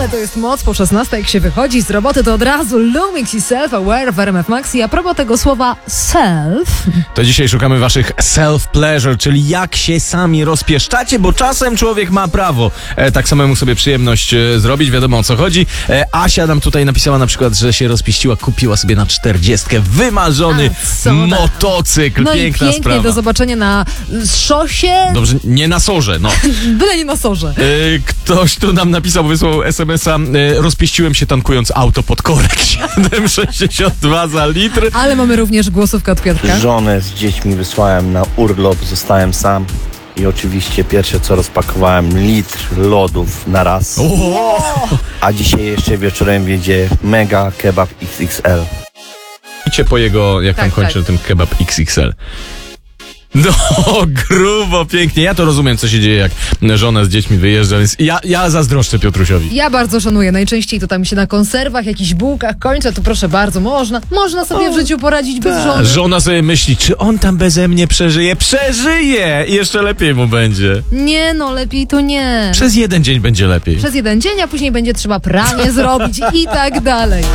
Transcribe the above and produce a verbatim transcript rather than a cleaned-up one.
Ale to jest moc po szesnastej, jak się wychodzi z roboty, to od razu Lumix i Self-Aware w R M F Max. I a propos tego słowa self... To dzisiaj szukamy waszych self-pleasure, czyli jak się sami rozpieszczacie, bo czasem człowiek ma prawo e, tak samemu sobie przyjemność e, zrobić, wiadomo o co chodzi. E, Asia nam tutaj napisała na przykład, że się rozpieściła, kupiła sobie na czterdziestkę wymarzony A, motocykl. No Piękna i pięknie, sprawa. do zobaczenia na szosie. Dobrze, nie na sorze, no. Byle nie na sorze. E, ktoś tu nam napisał, wysłał es em es a, e, rozpieściłem się tankując auto pod korek siedem sześćdziesiąt dwa za litr. Ale mamy również głosówkę od Piotrka. Żonę z dziećmi wysłałem na urlop, zostałem sam i oczywiście pierwsze co rozpakowałem litr lodów na raz. O! A dzisiaj jeszcze wieczorem wiedzie mega kebab iks iks el. Idźcie po jego, jak tam Tak, kończy tak. tym kebab iks iks el. No, grubo, pięknie. Ja to rozumiem, co się dzieje, jak żona z dziećmi wyjeżdża, więc ja, ja zazdroszczę Piotrusiowi. Ja bardzo szanuję. Najczęściej to tam się na konserwach, jakichś bułkach kończę, to proszę bardzo, można. Można sobie w życiu poradzić bez żony. Żona sobie myśli, czy on tam beze mnie przeżyje? Przeżyje! I jeszcze lepiej mu będzie. Nie no, lepiej to nie. Przez jeden dzień będzie lepiej. Przez jeden dzień, a później będzie trzeba pranie zrobić i tak dalej.